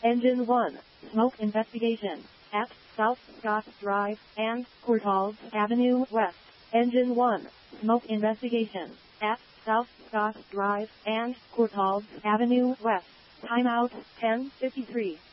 Engine 1, smoke investigation, at South Scott Drive and Courtaulds Avenue West. Engine 1, smoke investigation, at South Scott Drive and Courtaulds Avenue West. Timeout 10:53.